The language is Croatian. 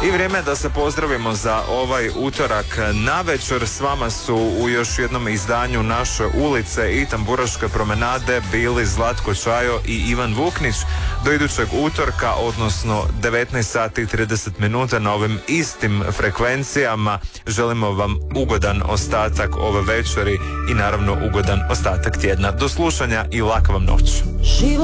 I vrijeme da se pozdravimo za ovaj utorak navečer. S vama su u još jednom izdanju Naše ulice i Tamburaške promenade bili Zlatko Čajo i Ivan Vuknić. Do idućeg utorka, odnosno 19 sati i 30 minuta na ovim istim frekvencijama. Želimo vam ugodan ostatak ove večeri i naravno ugodan ostatak tjedna. Do slušanja i laka vam noć.